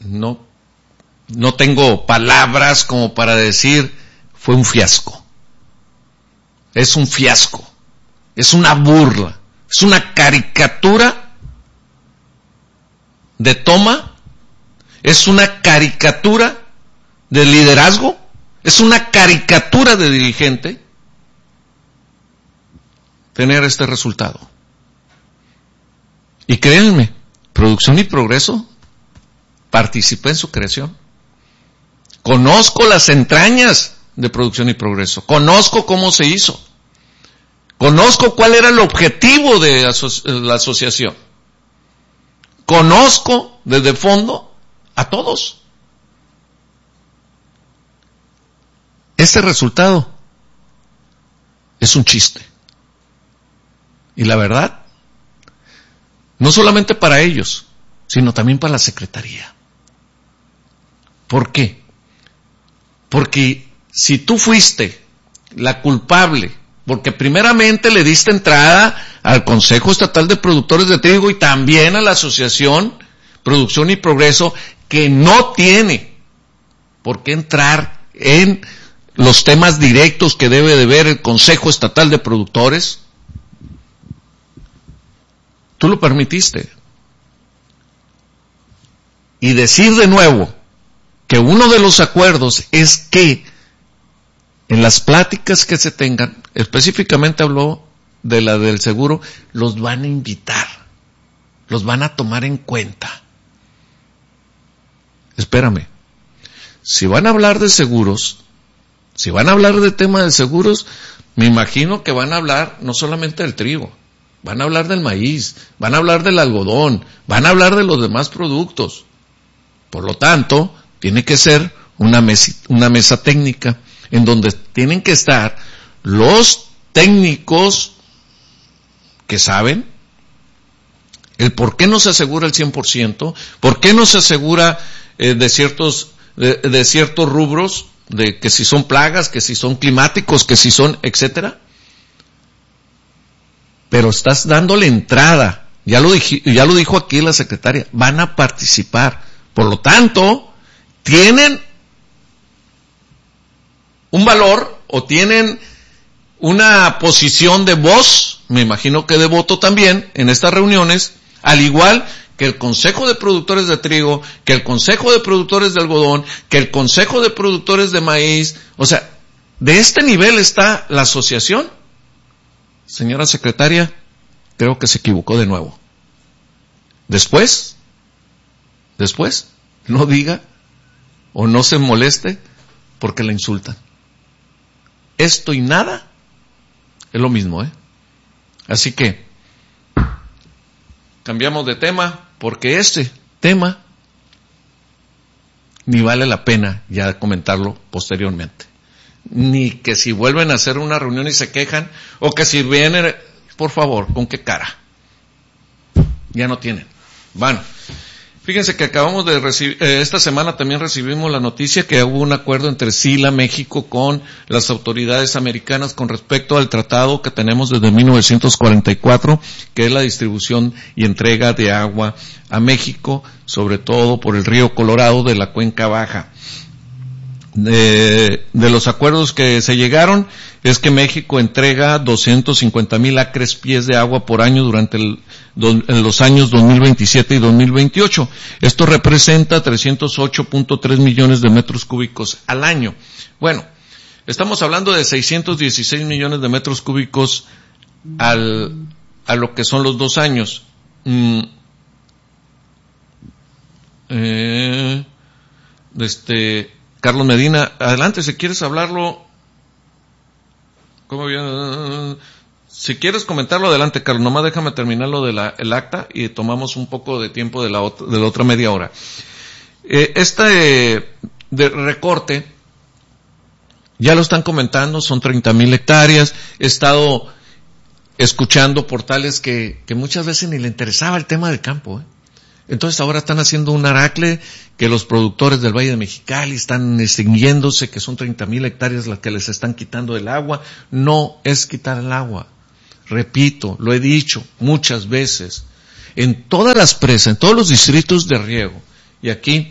no tengo palabras como para decir fue un fiasco. Es un fiasco. Es una burla. Es una caricatura de toma. Es una caricatura de liderazgo. Es una caricatura de dirigente tener este resultado. Y créanme, Producción y Progreso, participé en su creación. Conozco las entrañas de Producción y Progreso. Conozco cómo se hizo. Conozco cuál era el objetivo de la asociación. Conozco desde el fondo a todos. Este resultado es un chiste. Y la verdad, no solamente para ellos, sino también para la Secretaría. ¿Por qué? Porque si tú fuiste la culpable, porque primeramente le diste entrada al Consejo Estatal de Productores de Trigo y también a la Asociación Producción y Progreso, que no tiene por qué entrar en los temas directos que debe de ver el Consejo Estatal de Productores, tú lo permitiste. Y decir de nuevo que uno de los acuerdos es que en las pláticas que se tengan, específicamente habló de la del seguro, los van a invitar, los van a tomar en cuenta. Espérame, si van a hablar de seguros, si van a hablar de tema de seguros, me imagino que van a hablar no solamente del trigo, van a hablar del maíz, van a hablar del algodón, van a hablar de los demás productos. Por lo tanto, tiene que ser una mesa técnica en donde tienen que estar los técnicos que saben el por qué no se asegura el 100%, por qué no se asegura de ciertos rubros, de que si son plagas, que si son climáticos, que si son, etcétera. Pero estás dándole entrada, ya lo dijo aquí la secretaria, van a participar. Por lo tanto, tienen un valor o tienen una posición de voz, me imagino que de voto también, en estas reuniones, al igual que el Consejo de Productores de Trigo, que el Consejo de Productores de Algodón, que el Consejo de Productores de Maíz. O sea, de este nivel está la asociación. Señora secretaria, creo que se equivocó de nuevo. Después, no diga o no se moleste porque la insultan. Esto y nada es lo mismo, ¿eh? Así que cambiamos de tema porque este tema ni vale la pena ya comentarlo posteriormente. Ni que si vuelven a hacer una reunión y se quejan, o que si vienen, por favor, ¿con qué cara? Ya no tienen. Bueno, fíjense que acabamos de recibir, esta semana también recibimos la noticia que hubo un acuerdo entre SILA, México, con las autoridades americanas con respecto al tratado que tenemos desde 1944, que es la distribución y entrega de agua a México, sobre todo por el río Colorado de la Cuenca Baja. De los acuerdos que se llegaron es que México entrega 250,000 acres pies de agua por año durante en los años 2027 y 2028. Esto representa 308.3 millones de metros cúbicos al año. Bueno, estamos hablando de 616 millones de metros cúbicos a lo que son los 2 años. Carlos Medina, adelante, si quieres hablarlo. Si quieres comentarlo, adelante, Carlos. Nomás déjame terminar lo de el acta y tomamos un poco de tiempo de la otra media hora. De recorte, ya lo están comentando, son 30,000 hectáreas. He estado escuchando portales que muchas veces ni le interesaba el tema del campo, Entonces ahora están haciendo un aracle que los productores del Valle de Mexicali están extinguiéndose, que son 30,000 hectáreas las que les están quitando el agua. No es quitar el agua. Repito, lo he dicho muchas veces. En todas las presas, en todos los distritos de riego, y aquí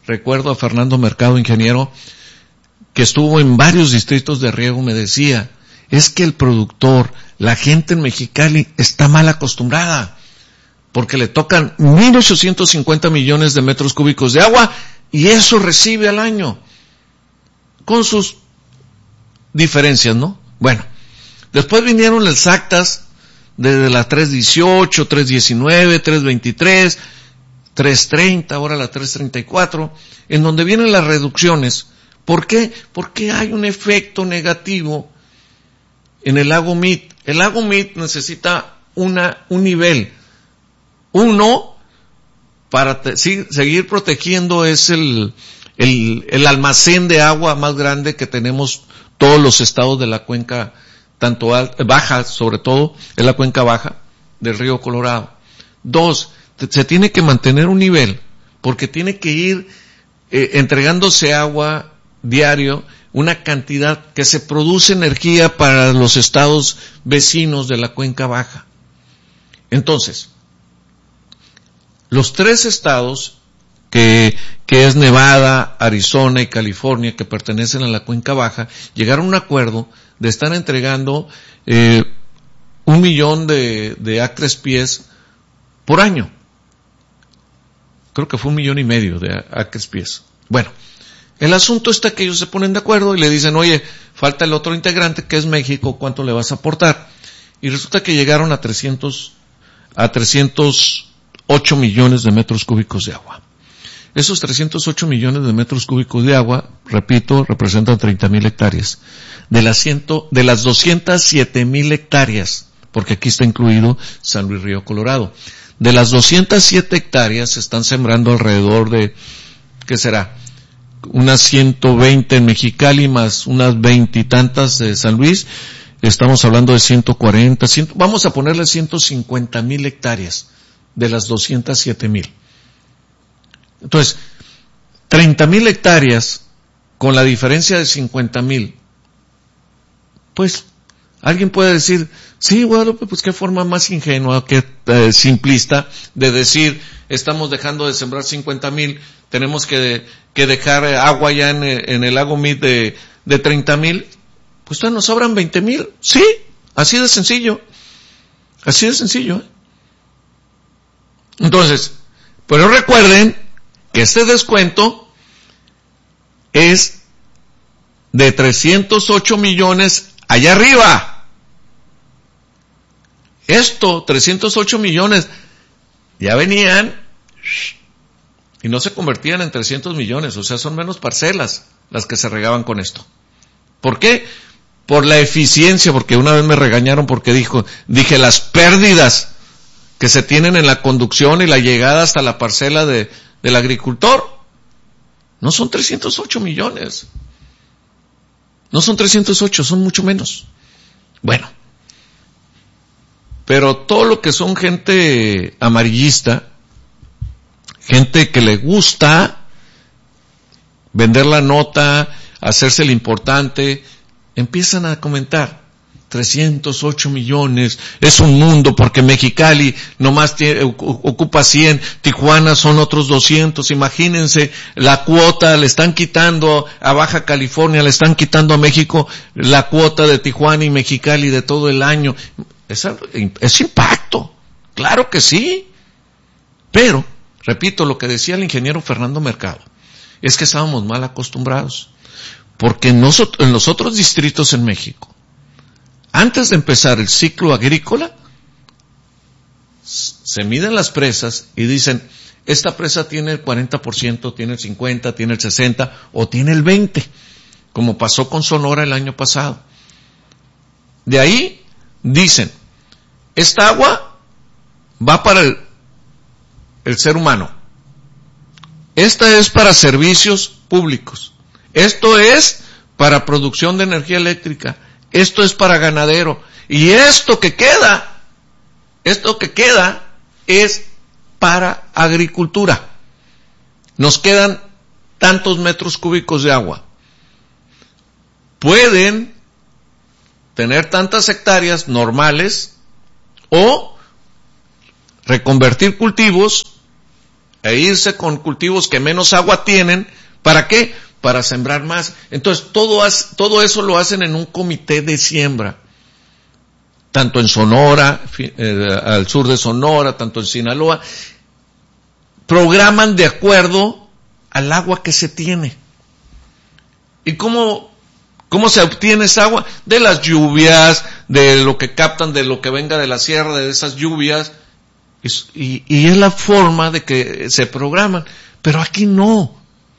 recuerdo a Fernando Mercado, ingeniero, que estuvo en varios distritos de riego, me decía, es que el productor, la gente en Mexicali está mal acostumbrada, porque le tocan 1,850 millones de metros cúbicos de agua y eso recibe al año, con sus diferencias, ¿no? Bueno, después vinieron las actas desde la 318, 319, 323, 330, ahora la 334, en donde vienen las reducciones. ¿Por qué? Porque hay un efecto negativo en el lago Mead. El lago Mead necesita un nivel. Uno, para seguir protegiendo, es el almacén de agua más grande que tenemos todos los estados de la cuenca, tanto baja, sobre todo, es la cuenca baja del río Colorado. Dos, se tiene que mantener un nivel, porque tiene que ir entregándose agua diario, una cantidad que se produce energía para los estados vecinos de la cuenca baja. Entonces, los 3 estados que es Nevada, Arizona y California, que pertenecen a la cuenca baja, llegaron a un acuerdo de estar entregando 1 millón de acres pies por año. Creo que fue 1,5 millones de acres pies. Bueno, el asunto está que ellos se ponen de acuerdo y le dicen, oye, falta el otro integrante que es México, ¿cuánto le vas a aportar? Y resulta que llegaron a 308 millones de metros cúbicos de agua. Esos 308 millones de metros cúbicos de agua, repito, representan 30,000 hectáreas. De las 207,000 hectáreas, porque aquí está incluido San Luis Río Colorado. De las 207 hectáreas se están sembrando alrededor de, ¿qué será? Unas 120 en Mexicali, más unas 20 y tantas de San Luis. Estamos hablando de 140, vamos a ponerle 150,000 hectáreas de las 207,000. Entonces, 30,000 hectáreas con la diferencia de 50,000. Pues, alguien puede decir, sí, Guadalupe, pues qué forma más ingenua, qué simplista de decir, estamos dejando de sembrar 50,000, tenemos que dejar agua ya en el lago Mead de 30,000, pues todavía nos sobran 20,000. Sí, así de sencillo. Así de sencillo. Entonces, pero recuerden que este descuento es de 308 millones allá arriba. Esto, 308 millones, ya venían y no se convertían en 300 millones, o sea, son menos parcelas las que se regaban con esto. ¿Por qué? Por la eficiencia, porque una vez me regañaron porque dije las pérdidas que se tienen en la conducción y la llegada hasta la parcela del agricultor. No son 308 millones. No son 308, son mucho menos. Bueno. Pero todo lo que son gente amarillista, gente que le gusta vender la nota, hacerse el importante, empiezan a comentar, 308 millones, es un mundo porque Mexicali nomás ocupa 100, Tijuana son otros 200, imagínense, la cuota le están quitando a Baja California, le están quitando a México la cuota de Tijuana y Mexicali de todo el año. Es impacto, claro que sí, pero, repito, lo que decía el ingeniero Fernando Mercado, es que estábamos mal acostumbrados, porque en los otros distritos en México, antes de empezar el ciclo agrícola, se miden las presas y dicen, esta presa tiene el 40%, tiene el 50%, tiene el 60% o tiene el 20%, como pasó con Sonora el año pasado. De ahí dicen, esta agua va para el ser humano. Esta es para servicios públicos. Esto es para producción de energía eléctrica. Esto es para ganadero. Y esto que queda es para agricultura. Nos quedan tantos metros cúbicos de agua. Pueden tener tantas hectáreas normales o reconvertir cultivos e irse con cultivos que menos agua tienen. ¿Para qué? Para sembrar más. Entonces, todo eso lo hacen en un comité de siembra. Tanto en Sonora, al sur de Sonora, tanto en Sinaloa. Programan de acuerdo al agua que se tiene. ¿Y cómo se obtiene esa agua? De las lluvias, de lo que captan, de lo que venga de la sierra, de esas lluvias. Y es la forma de que se programan. Pero aquí no.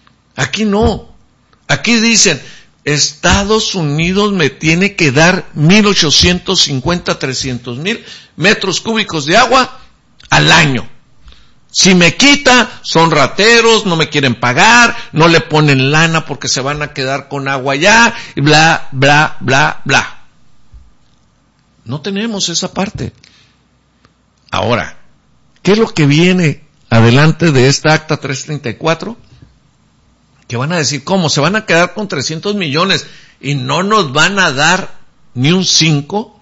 Aquí dicen, Estados Unidos me tiene que dar 1,850, 300,000 metros cúbicos de agua al año. Si me quita, son rateros, no me quieren pagar, no le ponen lana porque se van a quedar con agua allá, y bla, bla, bla, bla. No tenemos esa parte. Ahora, ¿qué es lo que viene adelante de esta Acta 334? Que van a decir, ¿cómo? ¿Se van a quedar con 300 millones y no nos van a dar ni un 5?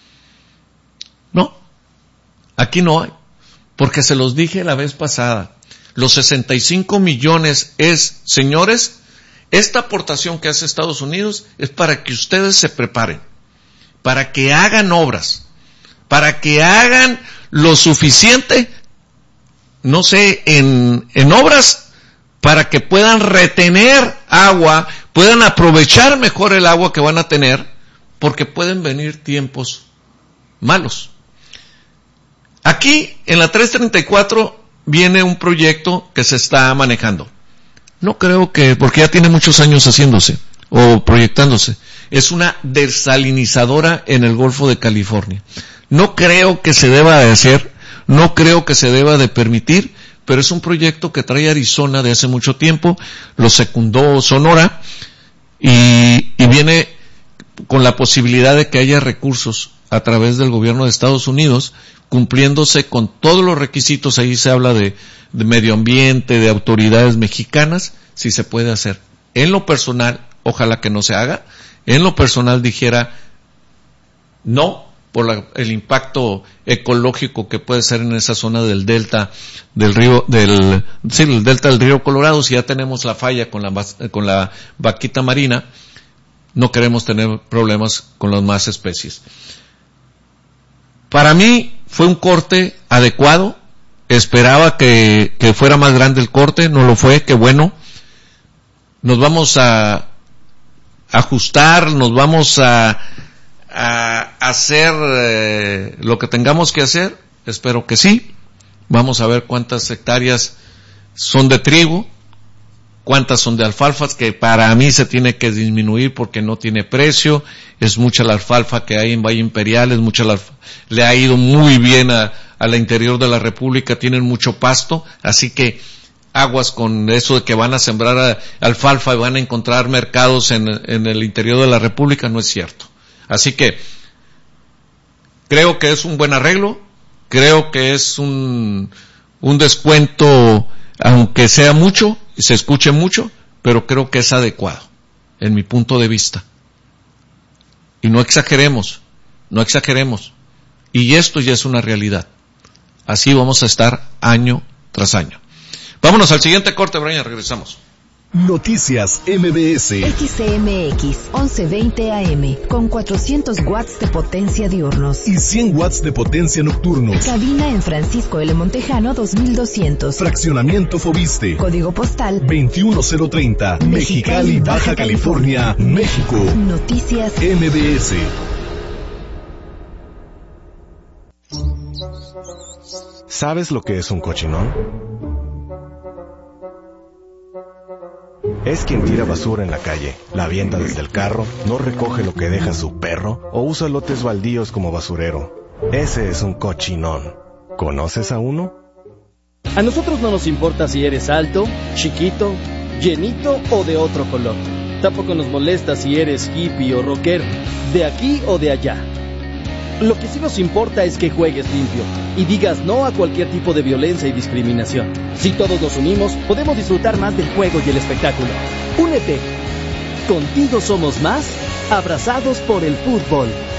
No, aquí no hay. Porque se los dije la vez pasada, los 65 millones es, señores, esta aportación que hace Estados Unidos es para que ustedes se preparen, para que hagan obras, para que hagan lo suficiente, no sé, en obras, para que puedan retener agua, puedan aprovechar mejor el agua que van a tener, porque pueden venir tiempos malos. Aquí, en la 334, viene un proyecto que se está manejando. No creo que, porque ya tiene muchos años haciéndose, o proyectándose. Es una desalinizadora en el Golfo de California. No creo que se deba de hacer, no creo que se deba de permitir, pero es un proyecto que trae Arizona de hace mucho tiempo, lo secundó Sonora, y viene con la posibilidad de que haya recursos a través del gobierno de Estados Unidos, cumpliéndose con todos los requisitos. Ahí se habla de medio ambiente, de autoridades mexicanas, si se puede hacer. En lo personal, ojalá que no se haga, en lo personal dijera no, por el impacto ecológico que puede ser en esa zona del delta del río, el delta del río Colorado. Si ya tenemos la falla con la vaquita marina, no queremos tener problemas con las más especies. Para mí fue un corte adecuado, esperaba que fuera más grande el corte, no lo fue, qué bueno. Nos vamos a ajustar, nos vamos a hacer lo que tengamos que hacer, espero que sí. Vamos a ver cuántas hectáreas son de trigo, cuántas son de alfalfas, que para mí se tiene que disminuir porque no tiene precio. Es mucha la alfalfa que hay en Valle Imperial, le ha ido muy bien al interior de la República, tienen mucho pasto, así que aguas con eso de que van a sembrar alfalfa y van a encontrar mercados en el interior de la República, no es cierto. Así que creo que es un buen arreglo, creo que es un descuento, aunque sea mucho y se escuche mucho, pero creo que es adecuado, en mi punto de vista. Y no exageremos. Y esto ya es una realidad. Así vamos a estar año tras año. Vámonos al siguiente corte, Brian, regresamos. Noticias MBS. XCMX 1120 AM con 400 watts de potencia diurnos y 100 watts de potencia nocturnos. Cabina en Francisco L. Montejano 2200. Fraccionamiento Fobiste. Código postal 21030. Mexicali, Baja California, México. Noticias MBS. ¿Sabes lo que es un cochinón? Es quien tira basura en la calle, la avienta desde el carro, no recoge lo que deja su perro o usa lotes baldíos como basurero. Ese es un cochinón. ¿Conoces a uno? A nosotros no nos importa si eres alto, chiquito, llenito o de otro color. Tampoco nos molesta si eres hippie o rockero, de aquí o de allá. Lo que sí nos importa es que juegues limpio y digas no a cualquier tipo de violencia y discriminación. Si todos nos unimos, podemos disfrutar más del juego y el espectáculo. Únete. Contigo somos más, abrazados por el fútbol.